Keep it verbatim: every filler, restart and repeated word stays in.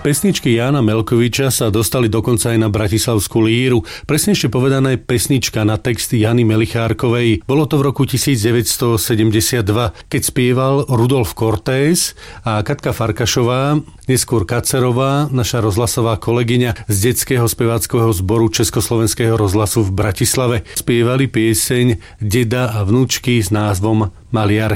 Pesničky Jána Melkoviča sa dostali dokonca aj na Bratislavskú líru. Presnejšie povedané pesnička na texty Jany Melichárkovej. Bolo to v roku devätnásťstosedemdesiatdva, keď spieval Rudolf Cortés a Katka Farkašová, neskôr Kacerová, naša rozhlasová kolegyňa z detského speváckeho zboru Československého rozhlasu v Bratislave. Spievali pieseň Deda a vnúčky s názvom Maliarky.